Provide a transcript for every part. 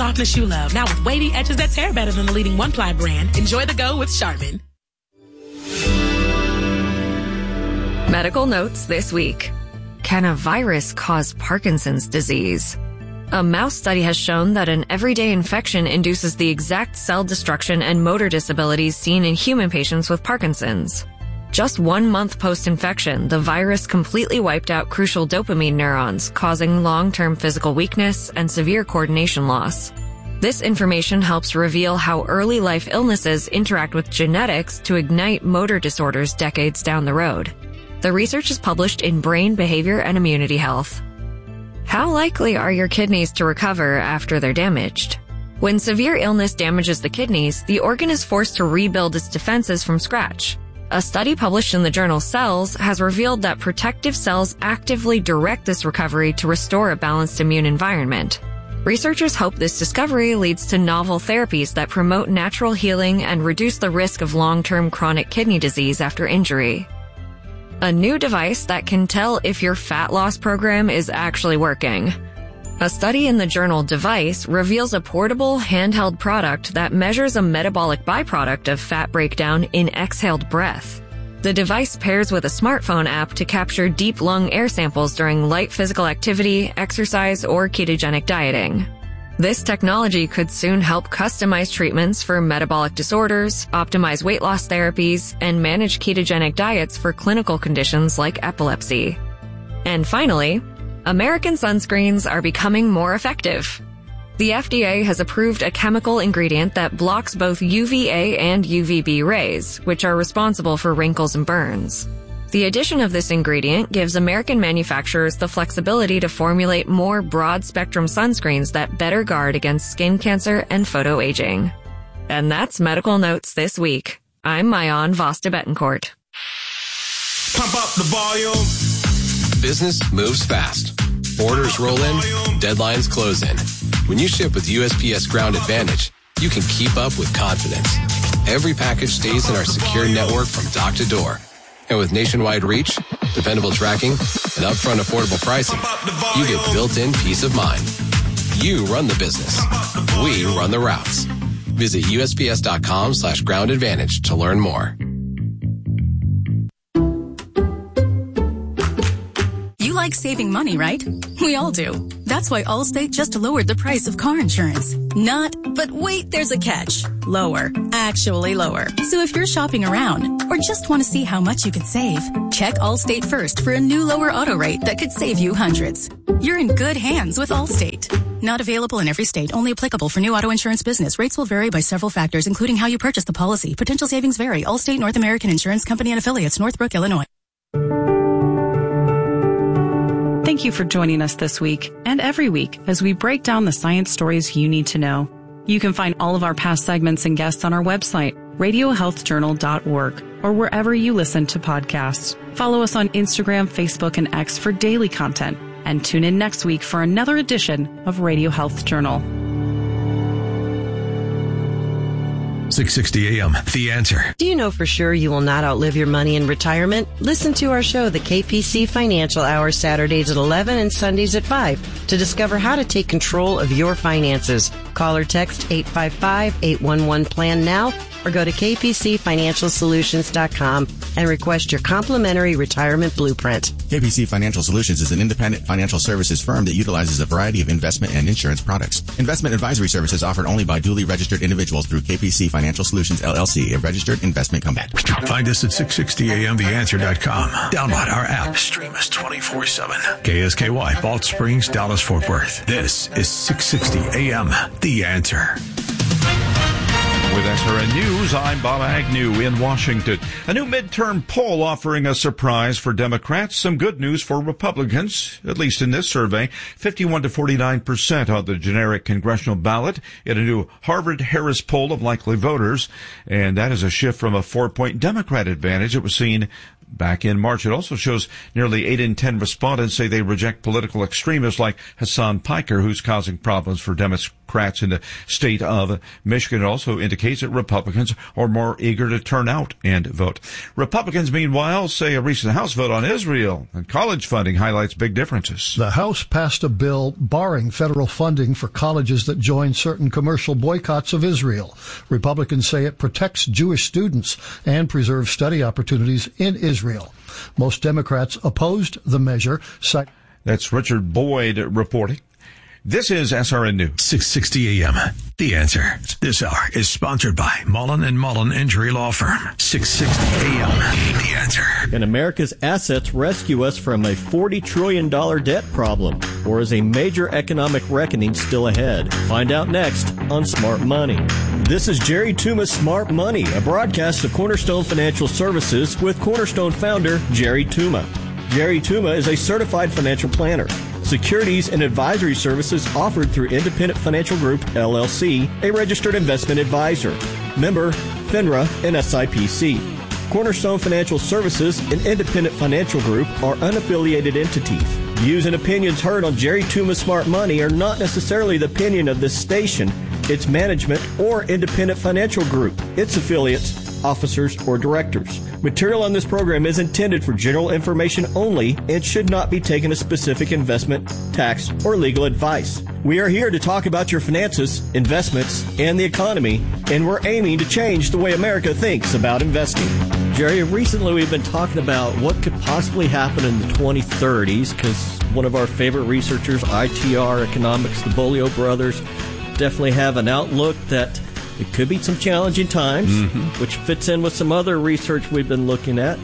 softness you love. Now with wavy edges that tear better than the leading one-ply brand. Enjoy the go with Charmin. Medical notes this week. Can a virus cause Parkinson's disease? A mouse study has shown that an everyday infection induces the exact cell destruction and motor disabilities seen in human patients with Parkinson's. Just 1 month post-infection, the virus completely wiped out crucial dopamine neurons, causing long-term physical weakness and severe coordination loss. This information helps reveal how early life illnesses interact with genetics to ignite motor disorders decades down the road. The research is published in Brain Behavior and Immunity Health. How likely are your kidneys to recover after they're damaged? When severe illness damages the kidneys, the organ is forced to rebuild its defenses from scratch. A study published in the journal Cells has revealed that protective cells actively direct this recovery to restore a balanced immune environment. Researchers hope this discovery leads to novel therapies that promote natural healing and reduce the risk of long-term chronic kidney disease after injury. A new device that can tell if your fat loss program is actually working. A study in the journal Device reveals a portable, handheld product that measures a metabolic byproduct of fat breakdown in exhaled breath. The device pairs with a smartphone app to capture deep lung air samples during light physical activity, exercise, or ketogenic dieting. This technology could soon help customize treatments for metabolic disorders, optimize weight loss therapies, and manage ketogenic diets for clinical conditions like epilepsy. And finally, American sunscreens are becoming more effective. The FDA has approved a chemical ingredient that blocks both UVA and UVB rays, which are responsible for wrinkles and burns. The addition of this ingredient gives American manufacturers the flexibility to formulate more broad-spectrum sunscreens that better guard against skin cancer and photoaging. And that's Medical Notes this week. I'm Mayan Vasta Betancourt. Pump up the volume. Business moves fast. Orders roll in, deadlines close in. When you ship with USPS Ground Advantage, you can keep up with confidence. Every package stays in our secure network from dock to door. And with nationwide reach, dependable tracking, and upfront affordable pricing, you get built-in peace of mind. You run the business. We run the routes. Visit USPS.com/Ground Advantage to learn more. You like saving money, right? We all do. That's why Allstate just lowered the price of car insurance. Not, but wait, there's a catch. Lower. Actually lower. So if you're shopping around or just want to see how much you could save, check Allstate first for a new lower auto rate that could save you hundreds. You're in good hands with Allstate. Not available in every state. Only applicable for new auto insurance business. Rates will vary by several factors, including how you purchase the policy. Potential savings vary. Allstate North American Insurance Company and Affiliates, Northbrook, Illinois. Thank you for joining us this week and every week as we break down the science stories you need to know. You can find all of our past segments and guests on our website, radiohealthjournal.org, or wherever you listen to podcasts. Follow us on Instagram, Facebook, and X for daily content, and tune in next week for another edition of Radio Health Journal. 660 AM, The Answer. Do you know for sure you will not outlive your money in retirement? Listen to our show, the KPC Financial Hour, Saturdays at 11 and Sundays at 5 to discover how to take control of your finances. Call or text 855-811-PLAN now or go to kpcfinancialsolutions.com and request your complimentary retirement blueprint. KPC Financial Solutions is an independent financial services firm that utilizes a variety of investment and insurance products. Investment advisory services offered only by duly registered individuals through KPC Financial Solutions, LLC, a registered investment company. Find us at 660amtheanswer.com. Download our app. Stream us 24/7. KSKY, Balch Springs, Dallas, Fort Worth. This is 660 AM, The Answer. With SRN News, I'm Bob Agnew in Washington. A new midterm poll offering a surprise for Democrats, some good news for Republicans, at least in this survey. 51 to 49% on the generic congressional ballot in a new Harvard-Harris poll of likely voters. And that is a shift from a 4-point Democrat advantage that was seen back in March. It also shows nearly 8 in 10 respondents say they reject political extremists like Hassan Piker, who's causing problems for Democrats in the state of Michigan. It also indicates that Republicans are more eager to turn out and vote. Republicans, meanwhile, say a recent House vote on Israel and college funding highlights big differences. The House passed a bill barring federal funding for colleges that join certain commercial boycotts of Israel. Republicans say it protects Jewish students and preserves study opportunities in Israel. Most Democrats opposed the measure. That's Richard Boyd reporting. This is SRN News. 660 AM. The Answer. This hour is sponsored by Mullen & Mullen Injury Law Firm. 660 AM. The Answer. Can America's assets rescue us from a $40 trillion debt problem? Or is a major economic reckoning still ahead? Find out next on Smart Money. This is Jerry Tuma's Smart Money, a broadcast of Cornerstone Financial Services with Cornerstone founder Jerry Tuma. Jerry Tuma is a certified financial planner. Securities and advisory services offered through Independent Financial Group, LLC, a registered investment advisor. Member, FINRA and SIPC. Cornerstone Financial Services and Independent Financial Group are unaffiliated entities. Views and opinions heard on Jerry Tuma's Smart Money are not necessarily the opinion of this station, its management, or Independent Financial Group, its affiliates, officers, or directors. Material on this program is intended for general information only and should not be taken as specific investment, tax, or legal advice. We are here to talk about your finances, investments, and the economy, and we're aiming to change the way America thinks about investing. Jerry, recently we've been talking about what could possibly happen in the 2030s because one of our favorite researchers, ITR Economics, the Bolio brothers, definitely have an outlook that it could be some challenging times, which fits in with some other research we've been looking at.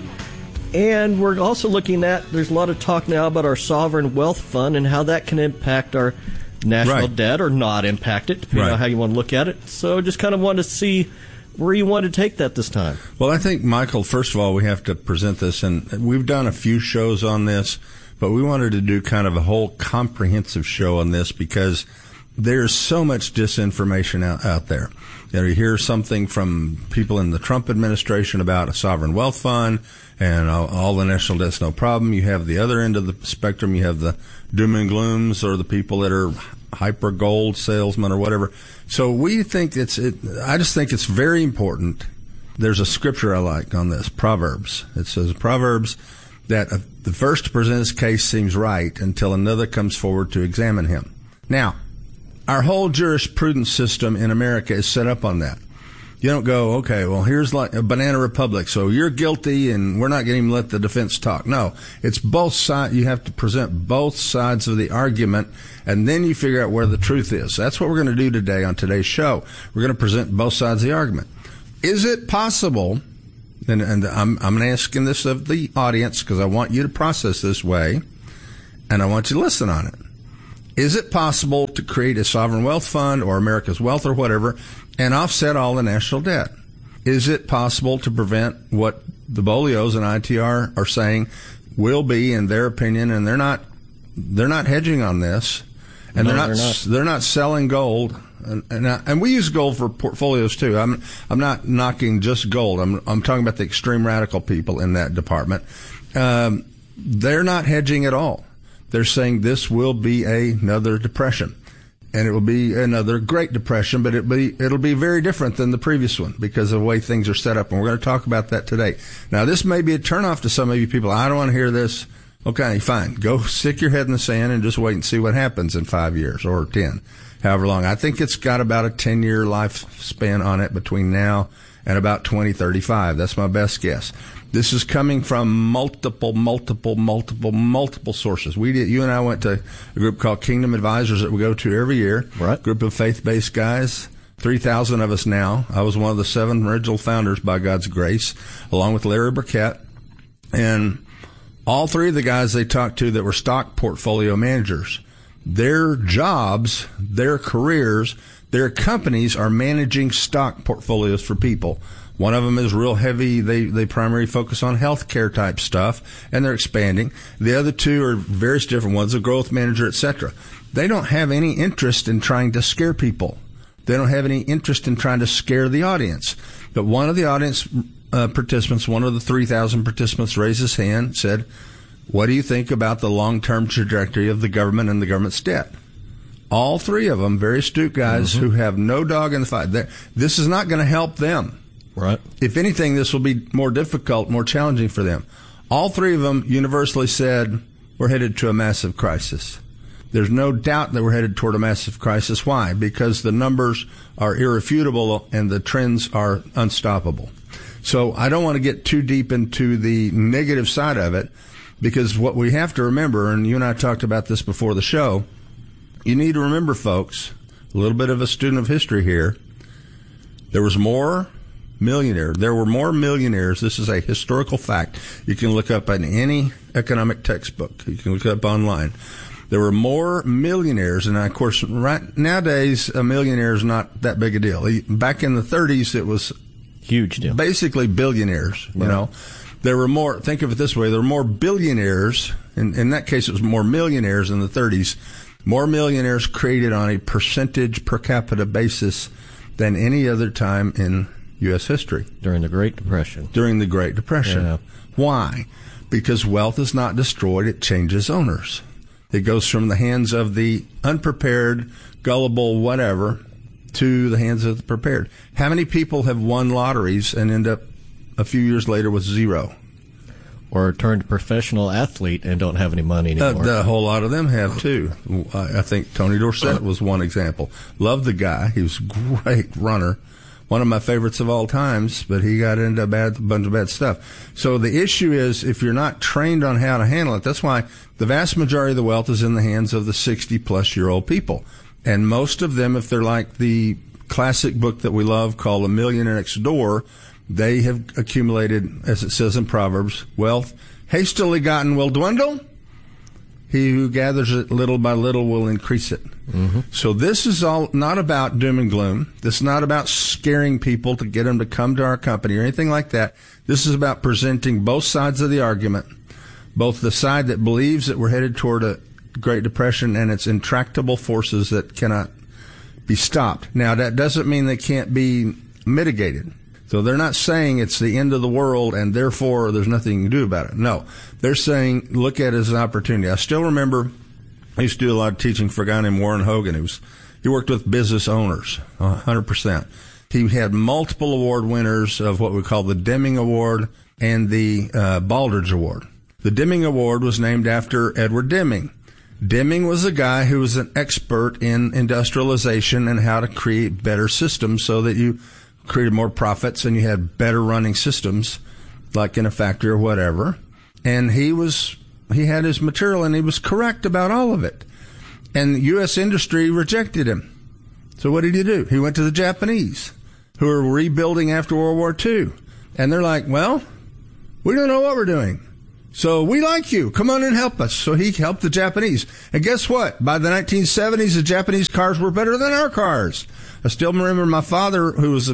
And we're also looking at, there's a lot of talk now about our sovereign wealth fund and how that can impact our national debt or not impact it, depending on how you want to look at it. So just kind of wanted to see where you want to take that this time. Well, I think, Michael, first of all, we have to present this, and we've done a few shows on this, but we wanted to do kind of a whole comprehensive show on this because there's so much disinformation out there. You hear something from people in the Trump administration about a sovereign wealth fund and all the national debt's no problem. You have the other end of the spectrum. You have the doom and glooms or the people that are hyper gold salesmen or whatever. So we think I just think it's very important. There's a scripture I like on this, Proverbs. It says, Proverbs, that the first to present his case seems right until another comes forward to examine him. Now, our whole jurisprudence system in America is set up on that. You don't go, okay, well, here's like a banana republic, so you're guilty and we're not going to even let the defense talk. No, it's both sides. You have to present both sides of the argument, and then you figure out where the truth is. That's what we're going to do today on today's show. We're going to present both sides of the argument. Is it possible, and I'm asking this of the audience because I want you to process this way, and I want you to listen on it. Is it possible to create a sovereign wealth fund or America's Wealth or whatever and offset all the national debt? Is it possible to prevent what the Bolios and ITR are saying will be, in their opinion, and they're not hedging on this, and they're not selling gold, and we use gold for portfolios too. I'm not knocking just gold. I'm talking about the extreme radical people in that department. They're not hedging at all. They're saying this will be another depression, and it will be another Great Depression, but it'll be very different than the previous one because of the way things are set up, and we're going to talk about that today. Now, this may be a turnoff to some of you people. I don't want to hear this. Okay, fine. Go stick your head in the sand and just wait and see what happens in 5 years or 10, however long. I think it's got about a 10-year lifespan on it between now and about 2035. That's my best guess. This is coming from multiple sources. You and I went to a group called Kingdom Advisors that we go to every year. Right. Group of faith-based guys, 3,000 of us now. I was one of the 7 original founders by God's grace, along with Larry Burkett. And all 3 of the guys they talked to that were stock portfolio managers, their jobs, their careers, their companies are managing stock portfolios for people. One of them is real heavy. They primarily focus on healthcare type stuff, and they're expanding. The other 2 are various different ones, a growth manager, etc. They don't have any interest in trying to scare people. They don't have any interest in trying to scare the audience. But one of the audience participants, one of the 3,000 participants raised his hand, said, what do you think about the long-term trajectory of the government and the government's debt? All three of them, very astute guys who have no dog in the fight. This is not going to help them. Right. If anything, this will be more difficult, more challenging for them. All three of them universally said, we're headed to a massive crisis. There's no doubt that we're headed toward a massive crisis. Why? Because the numbers are irrefutable and the trends are unstoppable. So I don't want to get too deep into the negative side of it, because what we have to remember, and you and I talked about this before the show, you need to remember, folks, a little bit of a student of history here. There were more millionaires. This is a historical fact. You can look up in any economic textbook. You can look it up online. There were more millionaires, and of course, right nowadays, a millionaire is not that big a deal. Back in the 30s, it was huge deal. Basically billionaires, you know. There were more, think of it this way, there were more billionaires, in that case it was more millionaires in the 30s, more millionaires created on a percentage per capita basis than any other time in U.S. history. During the Great Depression. Yeah. Why? Because wealth is not destroyed, it changes owners. It goes from the hands of the unprepared, gullible, whatever, to the hands of the prepared. How many people have won lotteries and end up a few years later with zero? Or turned professional athlete and don't have any money anymore. A whole lot of them have, too. I think Tony Dorsett was one example. Loved the guy. He was a great runner. One of my favorites of all times, but he got into a bunch of bad stuff. So the issue is, if you're not trained on how to handle it, that's why the vast majority of the wealth is in the hands of the 60-plus-year-old people. And most of them, if they're like the classic book that we love called A Millionaire Next Door, they have accumulated, as it says in Proverbs, wealth hastily gotten will dwindle. He who gathers it little by little will increase it. So this is all not about doom and gloom. This is not about scaring people to get them to come to our company or anything like that. This is about presenting both sides of the argument, both the side that believes that we're headed toward a Great Depression and its intractable forces that cannot be stopped. Now, that doesn't mean they can't be mitigated. So they're not saying it's the end of the world and therefore there's nothing you can do about it. No, they're saying look at it as an opportunity. I still remember I used to do a lot of teaching for a guy named Warren Hogan. He worked with business owners, 100%. He had multiple award winners of what we call the Deming Award and the Baldrige Award. The Deming Award was named after Edward Deming. Deming was a guy who was an expert in industrialization and how to create better systems so that you created more profits and you had better running systems, like in a factory or whatever. And he had his material and he was correct about all of it. And U.S. industry rejected him. So what did he do? He went to the Japanese, who were rebuilding after World War II. And they're like, well, we don't know what we're doing. So we like you. Come on and help us. So he helped the Japanese. And guess what? By the 1970s, the Japanese cars were better than our cars. I still remember my father, who was,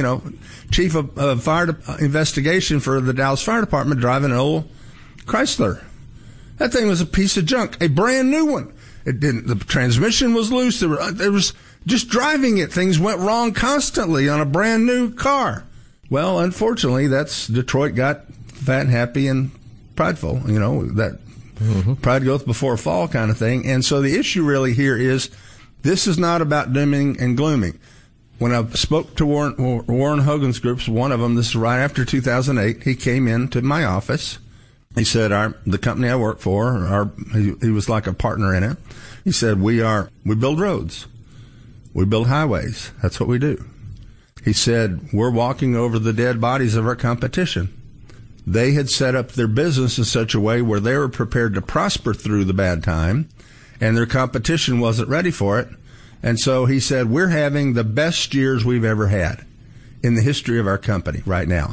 chief of fire investigation for the Dallas Fire Department, driving an old Chrysler. That thing was a piece of junk, a brand new one. The transmission was loose. There was just driving it. Things went wrong constantly on a brand new car. Well, unfortunately, Detroit got fat and happy and prideful, that pride goeth before a fall kind of thing. And so the issue really here is this is not about dooming and glooming. When I spoke to Warren Hogan's groups, one of them, this is right after 2008, he came into my office. He said, the company I work for, he was like a partner in it. He said, we build roads. We build highways. That's what we do. He said, we're walking over the dead bodies of our competition. They had set up their business in such a way where they were prepared to prosper through the bad time, and their competition wasn't ready for it. And so he said, we're having the best years we've ever had in the history of our company right now,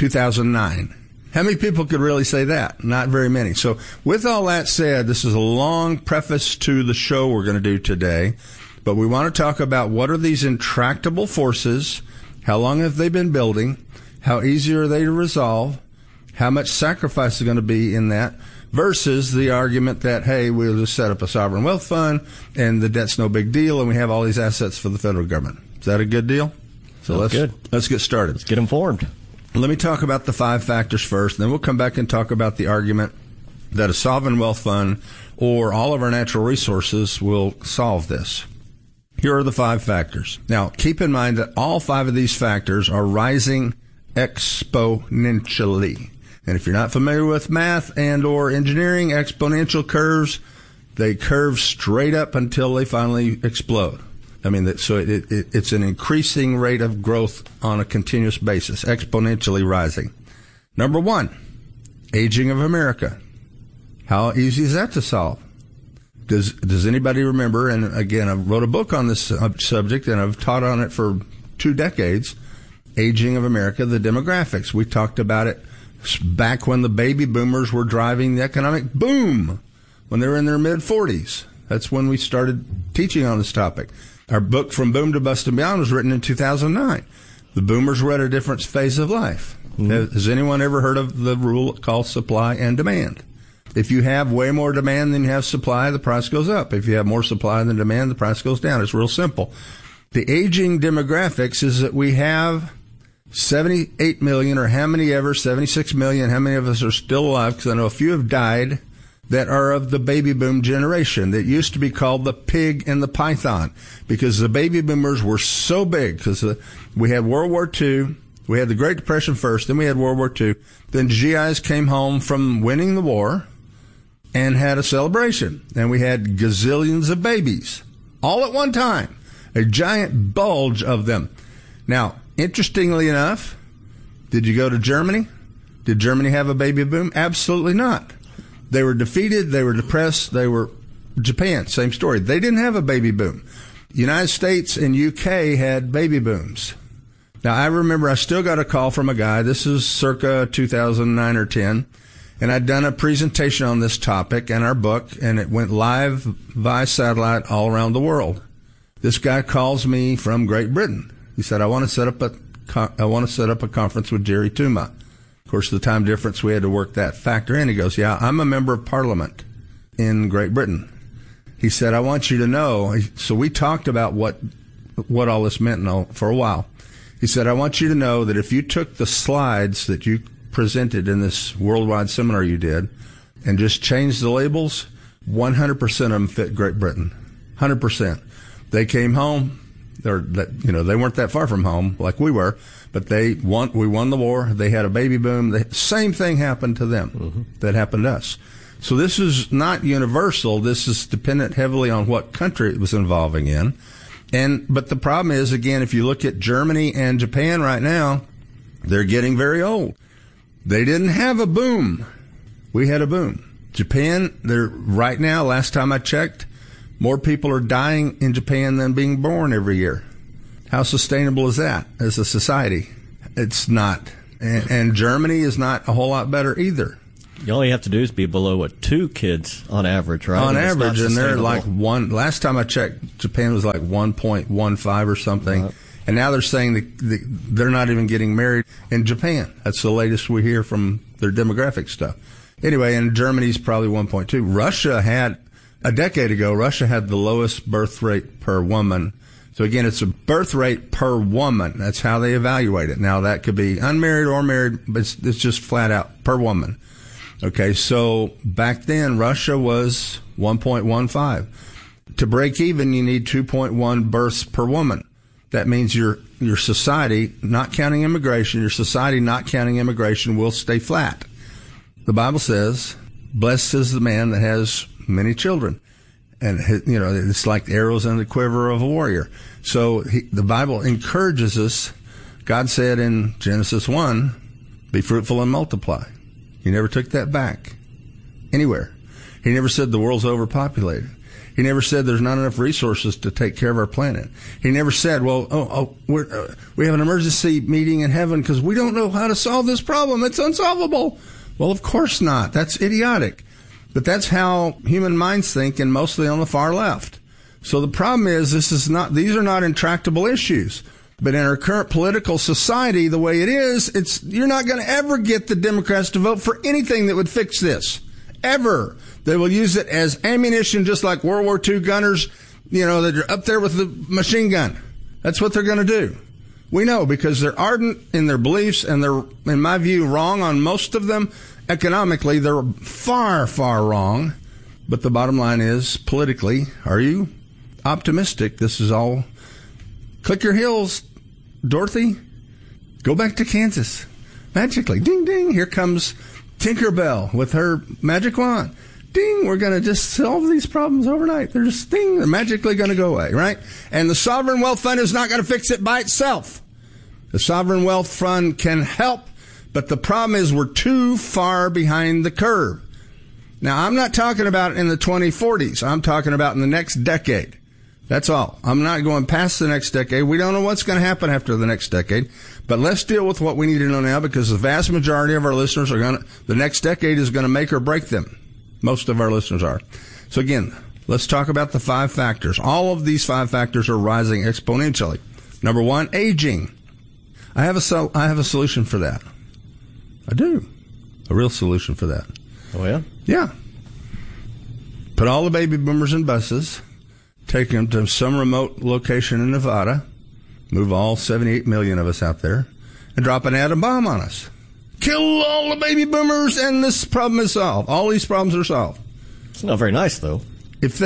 2009. How many people could really say that? Not very many. So with all that said, this is a long preface to the show we're going to do today, but we want to talk about what are these intractable forces, how long have they been building, how easy are they to resolve, how much sacrifice is going to be in that, versus the argument that, hey, we'll just set up a sovereign wealth fund and the debt's no big deal and we have all these assets for the federal government. Is that a good deal? So let's get started. Let's get informed. Let me talk about the 5 factors first, then we'll come back and talk about the argument that a sovereign wealth fund or all of our natural resources will solve this. Here are the 5 factors. Now, keep in mind that all 5 of these factors are rising exponentially. And if you're not familiar with math and or engineering, exponential curves, they curve straight up until they finally explode. I mean, so it's an increasing rate of growth on a continuous basis, exponentially rising. Number 1, aging of America. How easy is that to solve? Does anybody remember? And again, I wrote a book on this subject, and I've taught on it for 2 decades. Aging of America, the demographics. We talked about it back when the baby boomers were driving the economic boom, when they were in their mid-40s. That's when we started teaching on this topic. Our book, From Boom to Bust and Beyond, was written in 2009. The boomers were at a different phase of life. Mm-hmm. Has anyone ever heard of the rule called supply and demand? If you have way more demand than you have supply, the price goes up. If you have more supply than demand, the price goes down. It's real simple. The aging demographics is that we have 78 million, or how many ever, 76 million, how many of us are still alive, because I know a few have died, that are of the baby boom generation that used to be called the pig and the python, because the baby boomers were so big, because we had World War II, we had the Great Depression first, then we had World War II, then GIs came home from winning the war and had a celebration, and we had gazillions of babies all at one time, a giant bulge of them. Now, interestingly enough, did you go to Germany? Did Germany have a baby boom? Absolutely not. They were defeated. They were depressed. Japan, same story. They didn't have a baby boom. United States and UK had baby booms. Now, I remember I still got a call from a guy. This is circa 2009 or 10. And I'd done a presentation on this topic and our book, and it went live via satellite all around the world. This guy calls me from Great Britain. He said, I want to set up a conference with Jerry Tuma. Of course, the time difference, we had to work that factor in. He goes, yeah, I'm a member of Parliament in Great Britain. He said, I want you to know. So we talked about what all this meant for a while. He said, I want you to know that if you took the slides that you presented in this worldwide seminar you did and just changed the labels, 100% of them fit Great Britain. 100%. They came home. They weren't that far from home like we were, but we won the war. They had a baby boom. The same thing happened to them that happened to us. So this is not universal. This is dependent heavily on what country it was involving in. But the problem is, again, if you look at Germany and Japan right now, they're getting very old. They didn't have a boom. We had a boom. Japan, they're right now, last time I checked, more people are dying in Japan than being born every year. How sustainable is that as a society? It's not. And Germany is not a whole lot better either. All you have to do is be below 2 kids on average, right? On average, and they're like 1. Last time I checked, Japan was like 1.15 or something. Right. And now they're saying that they're not even getting married in Japan. That's the latest we hear from their demographic stuff. Anyway, and Germany's probably 1.2. Russia had, a decade ago, Russia had the lowest birth rate per woman. So again, it's a birth rate per woman. That's how they evaluate it. Now, that could be unmarried or married, but it's just flat out per woman. Okay, so back then, Russia was 1.15. To break even, you need 2.1 births per woman. That means your society, not counting immigration, will stay flat. The Bible says, blessed is the man that has many children. And, it's like arrows in the quiver of a warrior. So the Bible encourages us. God said in Genesis 1, be fruitful and multiply. He never took that back anywhere. He never said the world's overpopulated. He never said there's not enough resources to take care of our planet. He never said, well, we have an emergency meeting in heaven because we don't know how to solve this problem. It's unsolvable. Well, of course not. That's idiotic. But that's how human minds think, and mostly on the far left. So the problem is, these are not intractable issues. But in our current political society, the way it is, you're not going to ever get the Democrats to vote for anything that would fix this. Ever. They will use it as ammunition, just like World War II gunners, that are up there with the machine gun. That's what they're going to do. We know because they're ardent in their beliefs and they're, in my view, wrong on most of them. Economically, they're far, far wrong. But the bottom line is, politically, are you optimistic this is all? Click your heels, Dorothy. Go back to Kansas. Magically, ding, ding, here comes Tinkerbell with her magic wand. Ding, we're going to just solve these problems overnight. They're just, ding, they're magically going to go away, right? And the Sovereign Wealth Fund is not going to fix it by itself. The Sovereign Wealth Fund can help, but the problem is we're too far behind the curve. Now, I'm not talking about in the 2040s. I'm talking about in the next decade. That's all. I'm not going past the next decade. We don't know what's going to happen after the next decade. But let's deal with what we need to know now, because the vast majority of our listeners are going to, the next decade is going to make or break them. Most of our listeners are. So again, let's talk about the 5 factors. All of these 5 factors are rising exponentially. Number 1, aging. I have a solution for that. I do. A real solution for that. Oh, yeah? Yeah. Put all the baby boomers in buses, take them to some remote location in Nevada, move all 78 million of us out there, and drop an atom bomb on us. Kill all the baby boomers, and this problem is solved. All these problems are solved. It's not very nice, though. If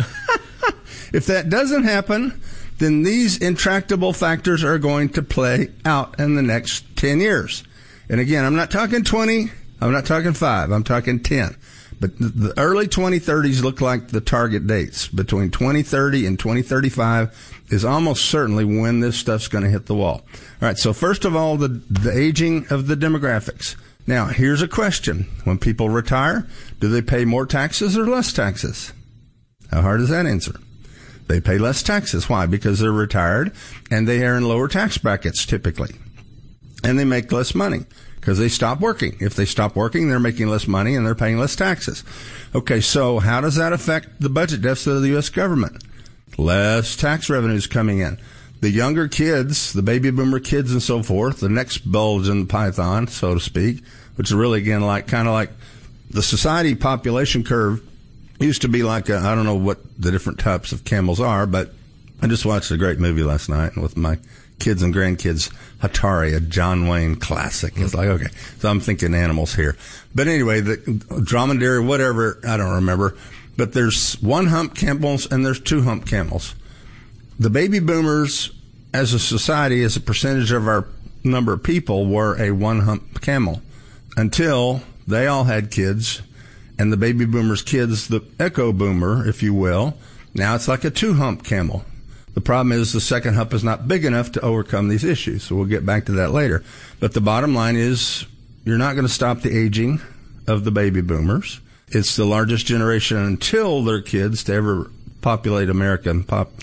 that doesn't happen, then these intractable factors are going to play out in the next 10 years. And again, I'm not talking 20, I'm not talking 5, I'm talking 10. But the early 2030s look like the target dates. Between 2030 and 2035 is almost certainly when this stuff's going to hit the wall. All right, so first of all, the aging of the demographics. Now, here's a question. When people retire, do they pay more taxes or less taxes? How hard is that answer? They pay less taxes. Why? Because they're retired and they are in lower tax brackets typically. And they make less money because they stop working. If they stop working, they're making less money and they're paying less taxes. Okay, so how does that affect the budget deficit of the U.S. government? Less tax revenues coming in. The younger kids, the baby boomer kids and so forth, the next bulge in the python, so to speak, which is really, again, kind of like the society population curve used to be like, I don't know what the different types of camels are, but I just watched a great movie last night with my kids and grandkids, Hatari, a John Wayne classic. It's like, okay, so I'm thinking animals here. But anyway, the dromedary, whatever, I don't remember. But there's 1 hump camels and there's 2 hump camels. The baby boomers, as a society, as a percentage of our number of people, were a 1 hump camel until they all had kids. And the baby boomers' kids, the echo boomer, if you will, now it's like a 2 hump camel. The problem is the second hump is not big enough to overcome these issues. So we'll get back to that later. But the bottom line is you're not going to stop the aging of the baby boomers. It's the largest generation until their kids to ever populate American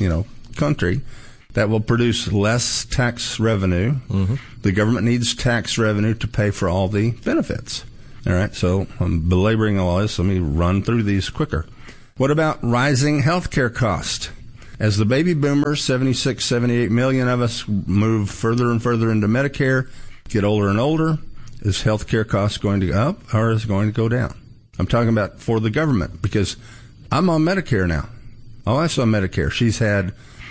country that will produce less tax revenue. Mm-hmm. The government needs tax revenue to pay for all the benefits. All right, so I'm belaboring all this. Let me run through these quicker. What about rising health care cost? As the baby boomers, 76, 78 million of us, move further and further into Medicare, get older and older, is health care costs going to go up or is it going to go down? I'm talking about for the government because I'm on Medicare now. My wife's on Medicare. She's had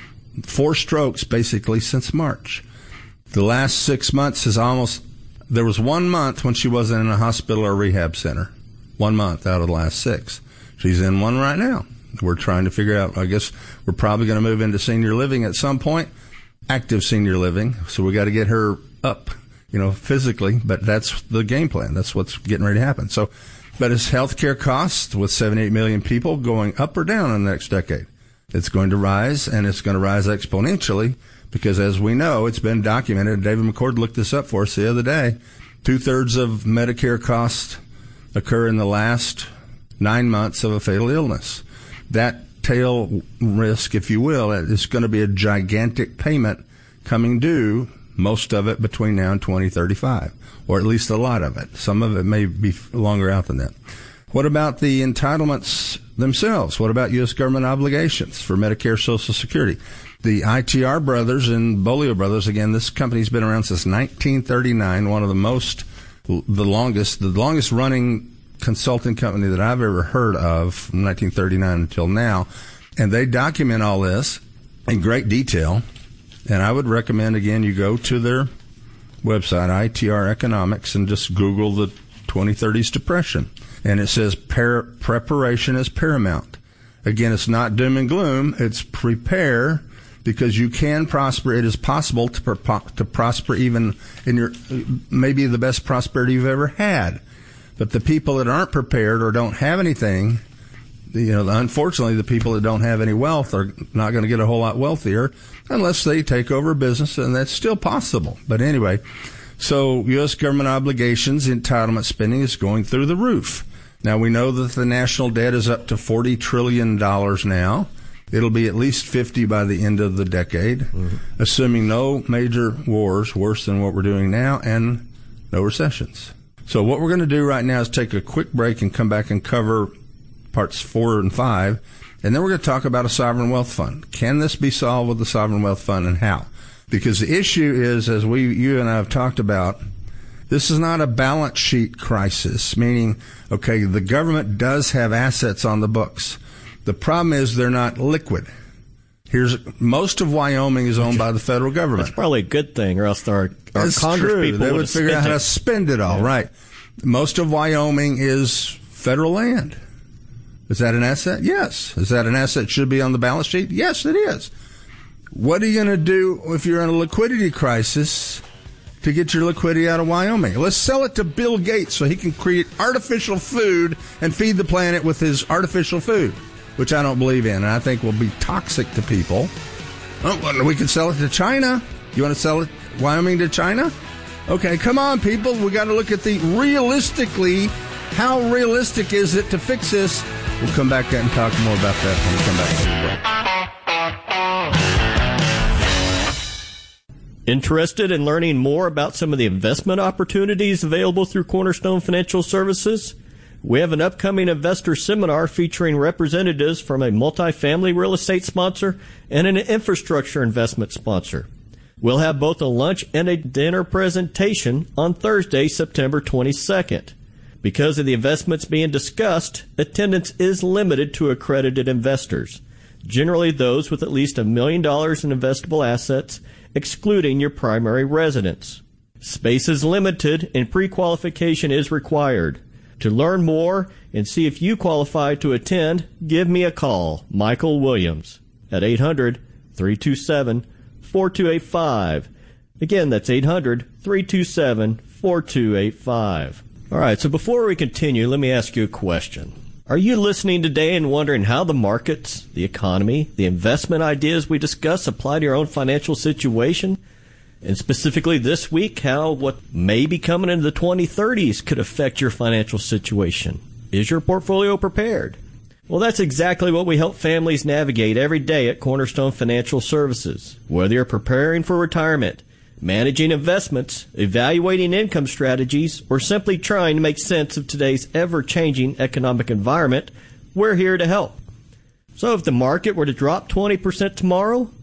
4 strokes basically since March. The last 6 months is there was 1 month when she wasn't in a hospital or rehab center. 1 month out of the last 6. She's in one right now. We're trying to figure out, I guess we're probably going to move into senior living at some point, active senior living. So we got to get her up, physically, but that's the game plan. That's what's getting ready to happen. So, but is healthcare costs with 78 million people going up or down in the next decade? It's going to rise, and it's going to rise exponentially because, as we know, it's been documented. David McCord looked this up for us the other day. 2/3 of Medicare costs occur in the last 9 months of a fatal illness. That tail risk, if you will, is going to be a gigantic payment coming due, most of it between now and 2035, or at least a lot of it. Some of it may be longer out than that. What about the entitlements themselves? What about U.S. government obligations for Medicare, Social Security? The ITR brothers and Bolio brothers, again, this company's been around since 1939, one of the longest running consulting company that I've ever heard of from 1939 until now. And they document all this in great detail. And I would recommend, again, you go to their website, ITR Economics, and just Google the 2030s depression. And it says preparation is paramount. Again, it's not doom and gloom. It's prepare, because you can prosper. It is possible to prosper even in your maybe the best prosperity you've ever had. But the people that aren't prepared or don't have anything, unfortunately, the people that don't have any wealth are not going to get a whole lot wealthier unless they take over business, and that's still possible. But anyway, so U.S. government obligations, entitlement spending is going through the roof. Now, we know that the national debt is up to $40 trillion now. It'll be at least 50 by the end of the decade, assuming no major wars worse than what we're doing now and no recessions. So what we're going to do right now is take a quick break and come back and cover parts 4 and 5, and then we're going to talk about a sovereign wealth fund. Can this be solved with the sovereign wealth fund, and how? Because the issue is, as you and I have talked about, this is not a balance sheet crisis, meaning, okay, the government does have assets on the books. The problem is they're not liquid. Most of Wyoming is owned by the federal government. That's probably a good thing, or else our Congress people they would figure out how to spend it all. Yeah. Right. Most of Wyoming is federal land. Is that an asset? Yes. Is that an asset that should be on the balance sheet? Yes, it is. What are you going to do if you're in a liquidity crisis to get your liquidity out of Wyoming? Let's sell it to Bill Gates so he can create artificial food and feed the planet with his artificial food, which I don't believe in, and I think will be toxic to people. Oh, we can sell it to China. You want to sell it, Wyoming, to China? Okay, come on, people. We got to look at how realistic is it to fix this? We'll come back and talk more about that when we come back from the break. Interested in learning more about some of the investment opportunities available through Cornerstone Financial Services? We have an upcoming investor seminar featuring representatives from a multifamily real estate sponsor and an infrastructure investment sponsor. We'll have both a lunch and a dinner presentation on Thursday, September 22nd. Because of the investments being discussed, attendance is limited to accredited investors, generally those with at least $1 million in investable assets, excluding your primary residence. Space is limited and pre-qualification is required. To learn more and see if you qualify to attend, give me a call, Michael Williams, at 800-327-4285. Again, that's 800-327-4285. All right, so before we continue, let me ask you a question. Are you listening today and wondering how the markets, the economy, the investment ideas we discuss apply to your own financial situation? And specifically this week, how what may be coming into the 2030s could affect your financial situation? Is your portfolio prepared? Well, that's exactly what we help families navigate every day at Cornerstone Financial Services. Whether you're preparing for retirement, managing investments, evaluating income strategies, or simply trying to make sense of today's ever-changing economic environment, we're here to help. So if the market were to drop 20% tomorrow,